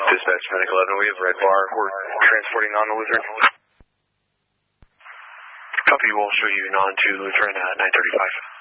Dispatch Medical 11, we have Red Bar. We're transporting on to Lutheran. Copy, we'll show you non to Lutheran at 9:35.